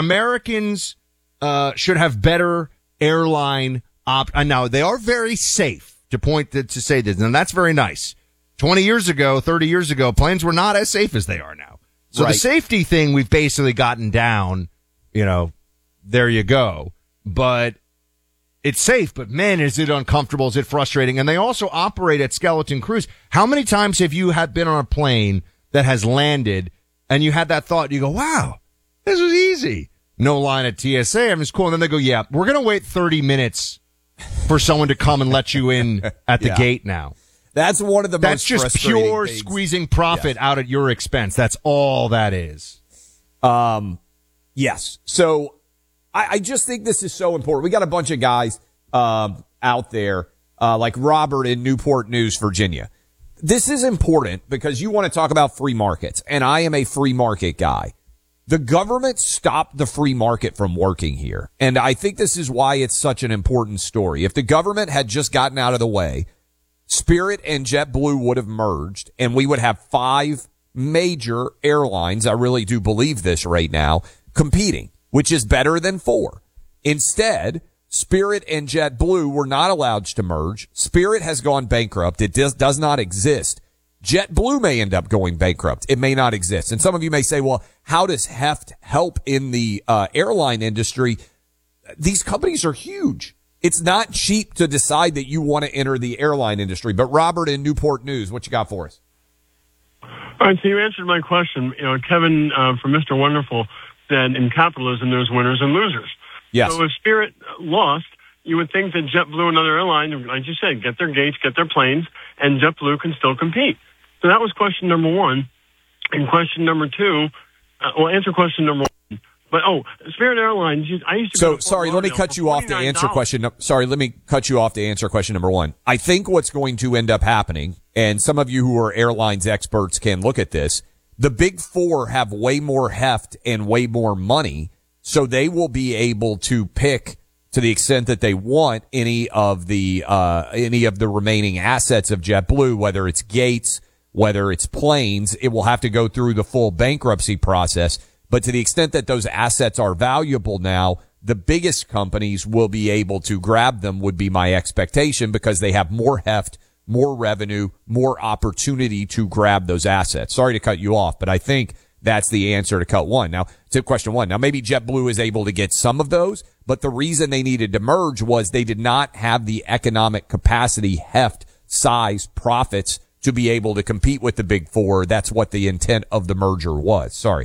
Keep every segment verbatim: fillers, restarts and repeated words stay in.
Americans uh, should have better airline op. Uh, now, they are very safe to point to, to say this, and that's very nice. twenty years ago, thirty years ago, planes were not as safe as they are now. So right. The safety thing we've basically gotten down, you know, there you go. But it's safe, but man, is it uncomfortable, is it frustrating? And they also operate at skeleton crews. How many times have you had been on a plane that has landed and you had that thought, you go, wow, this was easy. No line at T S A, I mean, it's cool. And then they go, yeah, we're going to wait thirty minutes for someone to come and let you in at the yeah. gate now. That's one of the That's most just frustrating pure things. squeezing profit yeah. out at your expense. That's all that is. Um, yes. So I, I just think this is so important. We got a bunch of guys um, out there uh, like Robert in Newport News, Virginia. This is important because you want to talk about free markets, and I am a free market guy. The government stopped the free market from working here, and I think this is why it's such an important story. If the government had just gotten out of the way, Spirit and JetBlue would have merged, and we would have five major airlines, I really do believe this right now, competing, which is better than four. Instead, Spirit and JetBlue were not allowed to merge. Spirit has gone bankrupt. It does, does not exist. JetBlue may end up going bankrupt. It may not exist. And some of you may say, well, how does heft help in the uh, airline industry? These companies are huge. It's not cheap to decide that you want to enter the airline industry. But Robert in Newport News, what you got for us? All right, so you answered my question. You know, Kevin uh, from Mister Wonderful said in capitalism there's winners and losers. Yes. So if Spirit lost, you would think that JetBlue and other airlines, like you said, get their gates, get their planes, and JetBlue can still compete. So that was question number one. And question number two, uh, well, answer question number one. But, oh, Spirit Airlines, I used to So, go to sorry, let me cut you off to answer question. Sorry, let me cut you off to answer question number one. I think what's going to end up happening, and some of you who are airlines experts can look at this, the big four have way more heft and way more money, so they will be able to pick, to the extent that they want, any of the, uh, any of the remaining assets of JetBlue, whether it's gates, whether it's planes. It will have to go through the full bankruptcy process. But to the extent that those assets are valuable now, the biggest companies will be able to grab them, would be my expectation, because they have more heft, more revenue, more opportunity to grab those assets. Sorry to cut you off, but I think that's the answer to cut one. Now, to question one. Now, maybe JetBlue is able to get some of those, but the reason they needed to merge was they did not have the economic capacity, heft, size, profits to be able to compete with the big four. That's what the intent of the merger was. Sorry.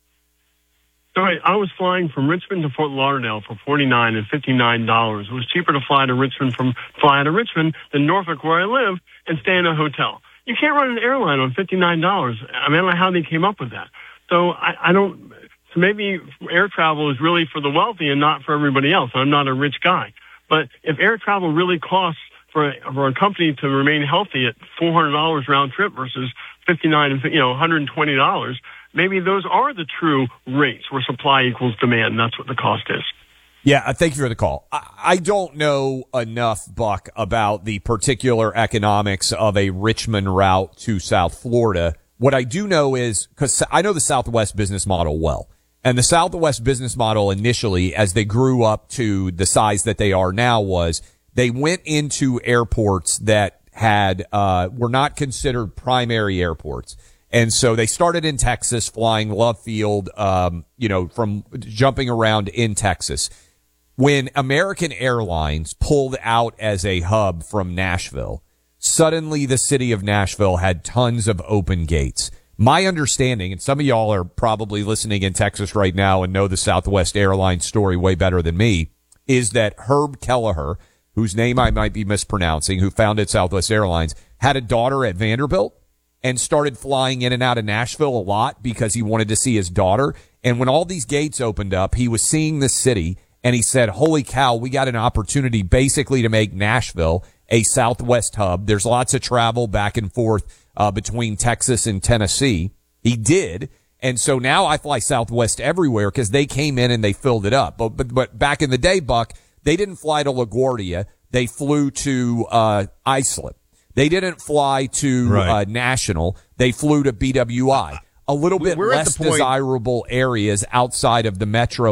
All right, I was flying from Richmond to Fort Lauderdale for forty-nine dollars and fifty-nine dollars. It was cheaper to fly to Richmond from fly out of Richmond than Norfolk, where I live, and stay in a hotel. You can't run an airline on fifty-nine dollars. I mean, I don't know how they came up with that. So I, I don't. So maybe air travel is really for the wealthy and not for everybody else. I'm not a rich guy, but if air travel really costs for a, for a company to remain healthy at four hundred dollars round trip versus fifty-nine and you know one hundred twenty dollars. Maybe those are the true rates where supply equals demand, and that's what the cost is. Yeah, thank you for the call. I, I don't know enough, Buck, about the particular economics of a Richmond route to South Florida. What I do know is, because I know the Southwest business model well, and the Southwest business model initially, as they grew up to the size that they are now, was they went into airports that had uh were not considered primary airports. And so they started in Texas, flying Love Field, um, you know, from jumping around in Texas. When American Airlines pulled out as a hub from Nashville, suddenly the city of Nashville had tons of open gates. My understanding, and some of y'all are probably listening in Texas right now and know the Southwest Airlines story way better than me, is that Herb Kelleher, whose name I might be mispronouncing, who founded Southwest Airlines, had a daughter at Vanderbilt and started flying in and out of Nashville a lot because he wanted to see his daughter. And when all these gates opened up, he was seeing the city, and he said, holy cow, we got an opportunity basically to make Nashville a Southwest hub. There's lots of travel back and forth uh, between Texas and Tennessee. He did. And so now I fly Southwest everywhere because they came in and they filled it up. But, but, but back in the day, Buck, they didn't fly to LaGuardia. They flew to uh Islip. They didn't fly to right. uh, National. They flew to B W I. A little bit We're less desirable areas outside of the metro